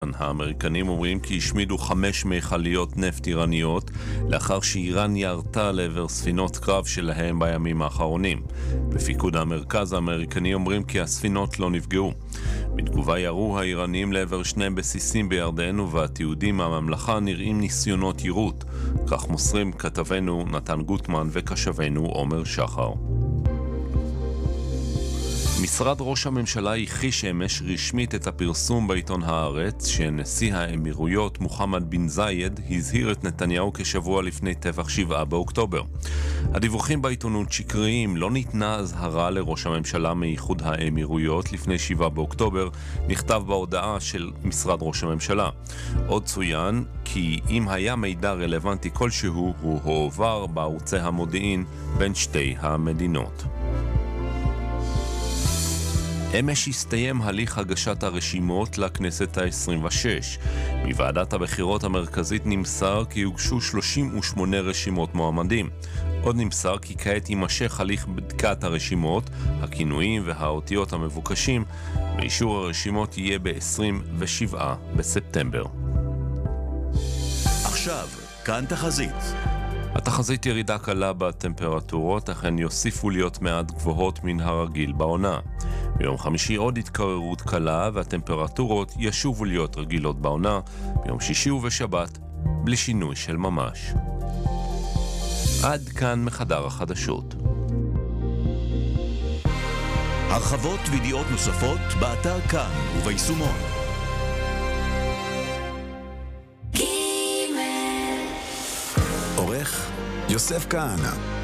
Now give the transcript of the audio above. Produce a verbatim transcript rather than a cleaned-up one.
האמריקנים אומרים כי השמידו חמש מכליות נפט איראניות לאחר שאיראן ירתה לעבר ספינות קרב שלהם בימים האחרונים. בפיקוד המרכז האמריקני אומרים כי הספינות לא נפגעו. בתגובה ירו האיראנים לעבר שני בסיסים בירדן, ובתיעודים מהממלכה נראים ניסיונות יירוט. כך מוסרים כתבנו נתן גוטמן וכשבנו עומר שחר. משרד ראש הממשלה הכחיש אמש רשמית את הפרסום בעיתון הארץ שנשיא האמירויות מוחמד בן זייד הזהיר את נתניהו כשבוע לפני טבח שבעה באוקטובר. הדיווחים בעיתונות שקריים, לא ניתנה הזהרה לראש הממשלה מאיחוד האמירויות לפני שבעה באוקטובר, נכתב בהודעה של משרד ראש הממשלה. עוד צוין כי אם היה מידע רלוונטי כלשהו, הוא הועבר בערוצי המודיעין בין שתי המדינות. אמש הסתיים הליך הגשת הרשימות לכנסת ה-עשרים ושש. מוועדת הבחירות המרכזית נמסר כי הוגשו שלושים ושמונה רשימות מועמדים. עוד נמסר כי כעת יימשך הליך בדיקת הרשימות, הכינויים והאותיות המבוקשים, ואישור הרשימות יהיה ב-עשרים ושבעה בספטמבר. עכשיו, כאן תחזית. התחזית ירידה קלה בטמפרטורות, אכן יוסיפו להיות מעט גבוהות מן הרגיל בעונה. ביום חמישי עוד התקררות קלה והטמפרטורות ישובו להיות רגילות בעונה. ביום שישי ובשבת בלי שינוי של ממש. עד כאן מחדר החדשות. הרחבות וידיעות נוספות באתר כאן וביישומון. עורך יוסף כהנא.